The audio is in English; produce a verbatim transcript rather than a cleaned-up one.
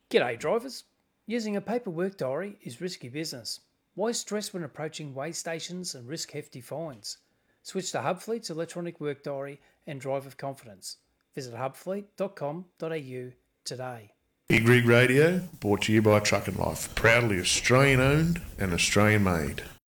G'day drivers. Using a paper work diary is risky business. Why stress when approaching weigh stations and risk hefty fines? Switch to Hubfleet's electronic work diary and drive with confidence. Visit hubfleet dot com dot a u today. Big Rig Radio, brought to you by Truck and Life. Proudly Australian owned and Australian made.